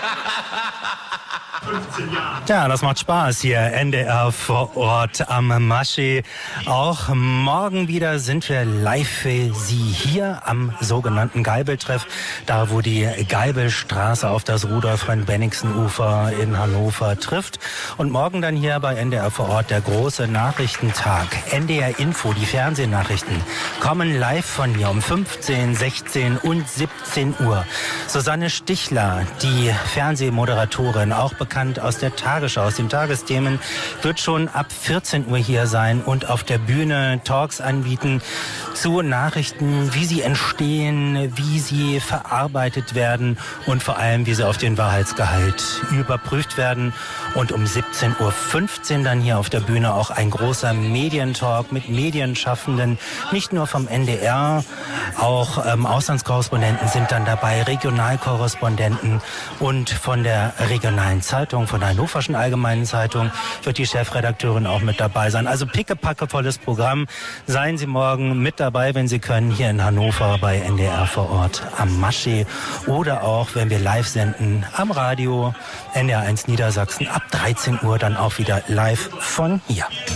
Ja, das macht Spaß hier. NDR vor Ort am Maschsee. Auch morgen wieder sind wir live für Sie hier am sogenannten Geibeltreff. Da, wo die Geibelstraße auf das Rudolf-von-Bennigsen-Ufer in Hannover trifft. Und morgen dann hier bei NDR vor Ort der große Nachrichtentag. NDR Info, die Fernsehnachrichten, kommen live von hier um 15, 16 und 17 Uhr. Susanne Stichler, die Fernsehmoderatorin, auch bekannt aus der Tagesschau, aus den Tagesthemen, wird schon ab 14 Uhr hier sein und auf der Bühne Talks anbieten zu Nachrichten, wie sie entstehen, wie sie verarbeitet werden und vor allem, wie sie auf den Wahrheitsgehalt überprüft werden. Und um 17.15 Uhr dann hier auf der Bühne auch ein großer Medientalk mit Medienschaffenden, nicht nur vom NDR, auch Auslandskorrespondenten sind dann dabei, Regionalkorrespondenten und von der regionalen Zeitung, von der Hannoverschen Allgemeinen Zeitung wird die Chefredakteurin auch mit dabei sein. Also pickepackevolles Programm. Seien Sie morgen mit dabei, wenn Sie können, hier in Hannover bei NDR vor Ort am Maschsee oder auch, wenn wir live senden, am Radio NDR 1 Niedersachsen ab 13 Uhr dann auch wieder live von hier.